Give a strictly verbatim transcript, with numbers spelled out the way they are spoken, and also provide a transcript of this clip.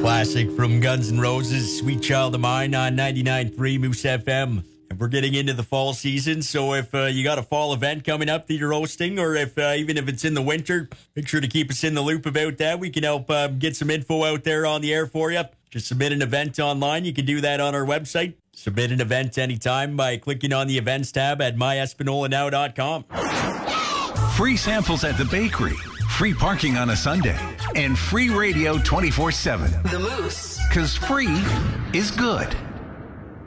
Classic from Guns N' Roses, Sweet Child of Mine on ninety-nine point three Moose F M. And we're getting into the fall season, so if uh, you got a fall event coming up that you're hosting, or if uh, even if it's in the winter, make sure to keep us in the loop about that. We can help uh, get some info out there on the air for you. Just submit an event online. You can do that on our website. Submit an event anytime by clicking on the events tab at my espanola now dot com. Free samples at the bakery, free parking on a Sunday, and free radio twenty-four seven. The Moose. Because free is good.